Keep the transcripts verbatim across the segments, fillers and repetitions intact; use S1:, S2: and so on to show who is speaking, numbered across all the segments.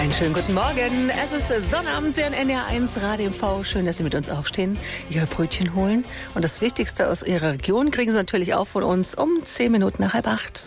S1: Einen schönen guten Morgen. Es ist Sonnabend, Sie an N D R eins Radio M V. Schön, dass Sie mit uns aufstehen, Ihre Brötchen holen. Und das Wichtigste aus Ihrer Region kriegen Sie natürlich auch von uns um zehn Minuten nach halb acht.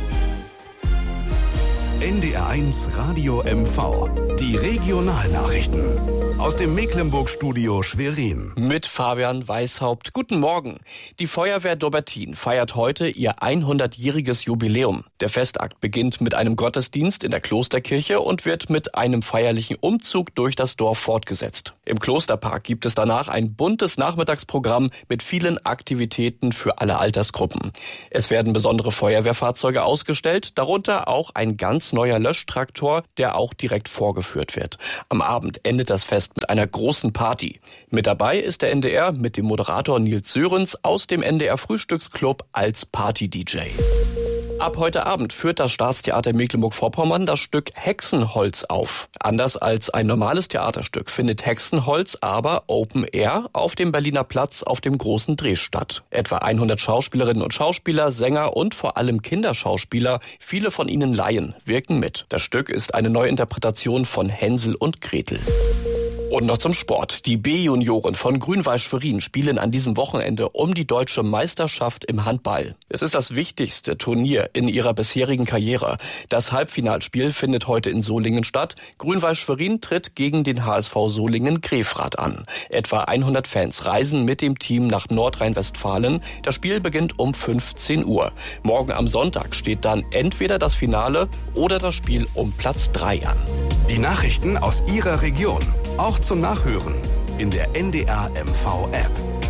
S2: N D R eins Radio M V. Die Regionalnachrichten. Aus dem Mecklenburg-Studio Schwerin.
S3: Mit Fabian Weishaupt. Guten Morgen. Die Feuerwehr Dobbertin feiert heute ihr hundertjähriges Jubiläum. Der Festakt beginnt mit einem Gottesdienst in der Klosterkirche und wird mit einem feierlichen Umzug durch das Dorf fortgesetzt. Im Klosterpark gibt es danach ein buntes Nachmittagsprogramm mit vielen Aktivitäten für alle Altersgruppen. Es werden besondere Feuerwehrfahrzeuge ausgestellt, darunter auch ein ganz neuer Löschtraktor, der auch direkt vorgeführt wird. Am Abend endet das Fest mit einer großen Party. Mit dabei ist der N D R mit dem Moderator Nils Sörens aus dem N D R Frühstücksclub als Party-D J. Ab heute Abend führt das Staatstheater Mecklenburg-Vorpommern das Stück Hexenholz auf. Anders als ein normales Theaterstück findet Hexenholz aber Open Air auf dem Berliner Platz auf dem Großen Dreh statt. Etwa hundert Schauspielerinnen und Schauspieler, Sänger und vor allem Kinderschauspieler, viele von ihnen Laien, wirken mit. Das Stück ist eine Neuinterpretation von Hänsel und Gretel. Und noch zum Sport. Die B-Junioren von Grün-Weiß Schwerin spielen an diesem Wochenende um die deutsche Meisterschaft im Handball. Es ist das wichtigste Turnier in ihrer bisherigen Karriere. Das Halbfinalspiel findet heute in Solingen statt. Grün-Weiß Schwerin tritt gegen den H S V Solingen-Grefrath an. Etwa hundert Fans reisen mit dem Team nach Nordrhein-Westfalen. Das Spiel beginnt um fünfzehn Uhr. Morgen am Sonntag steht dann entweder das Finale oder das Spiel um Platz drei an.
S2: Die Nachrichten aus Ihrer Region. Auch zum Nachhören in der N D R M V App.